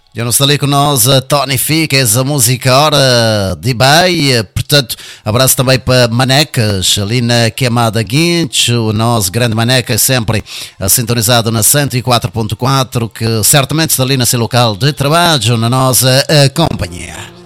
Já não está ali com nós a Tony Ficas, a música Hora de Bay. Portanto, abraço também para Manecas, ali na Queimada Guincho. O nosso grande Manecas sempre sintonizado na 104.4, que certamente está ali nesse local de trabalho, na nossa companhia.